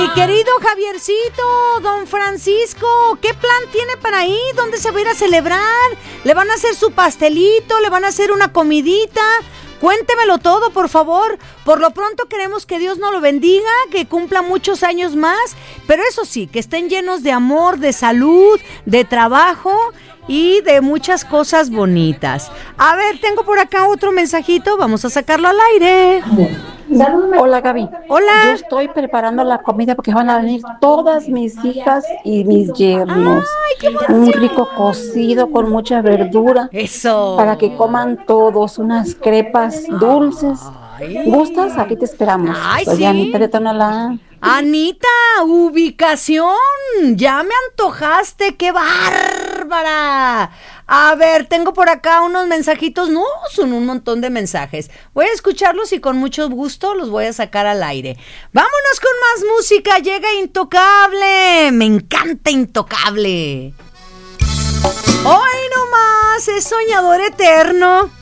Mi querido Javiercito, don Francisco, ¿qué plan tiene para ir? ¿Dónde se va a ir a celebrar? ¿Le van a hacer su pastelito? ¿Le van a hacer una comidita? Cuéntemelo todo, por favor. Por lo pronto queremos que Dios nos lo bendiga, que cumpla muchos años más, pero eso sí, que estén llenos de amor, de salud, de trabajo y de muchas cosas bonitas. A ver, tengo por acá otro mensajito, vamos a sacarlo al aire. Hola, Gaby. Hola. Yo estoy preparando la comida porque van a venir todas mis hijas y mis yernos. ¡Ay, qué emoción! Un rico cocido con mucha verdura. Eso. Para que coman todos, unas crepas dulces. Ay. ¿Gustas? Aquí te esperamos. Ay, Soy sí. Anita de Tonalá. Anita, ubicación. Ya me antojaste, qué bárbara. A ver, tengo por acá unos mensajitos. No, son un montón de mensajes. Voy a escucharlos y con mucho gusto los voy a sacar al aire. Vámonos con más música. Llega Intocable. Me encanta Intocable. Hoy nomás es soñador eterno.